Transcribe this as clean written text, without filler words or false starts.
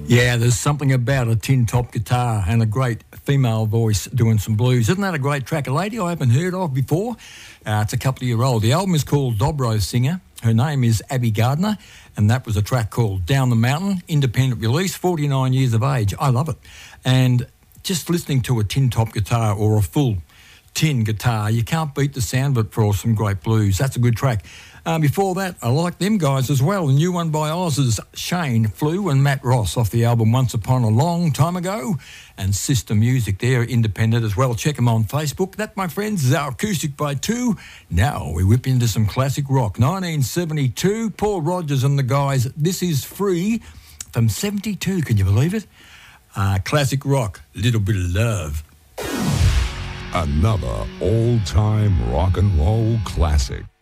Yeah, there's something about a tin top guitar and a great female voice doing some blues. Isn't that a great track? A lady I haven't heard of before. It's a couple of years old. The album is called Dobro Singer. Her name is Abby Gardner, and that was a track called Down the Mountain, independent release, 49 years of age. I love it. And just listening to a tin top guitar or a full tin guitar, you can't beat the sound of it for some great blues. That's a good track. Before that, I like them guys as well. A new one by Oz's Shane Flew and Matt Ross off the album Once Upon a Long Time Ago, and Sister Music, they're independent as well. Check them on Facebook. That, my friends, is our Acoustic by Two. Now we whip into some classic rock. 1972, Paul Rodgers and the guys. This is Free from 72. Can you believe it? Classic rock, Little Bit of Love. Another all-time rock and roll classic.